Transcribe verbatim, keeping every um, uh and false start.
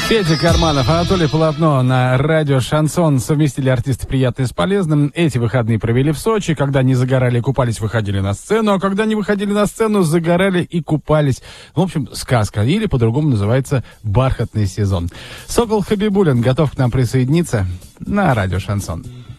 Петя Карманов, Анатолий Полотно на радио «Шансон» совместили артисты приятное с полезным. Эти выходные провели в Сочи. Когда не загорали и купались, выходили на сцену. А когда не выходили на сцену, загорали и купались. В общем, сказка. Или по-другому называется «Бархатный сезон». Сокол Хабибуллин готов к нам присоединиться на радио «Шансон».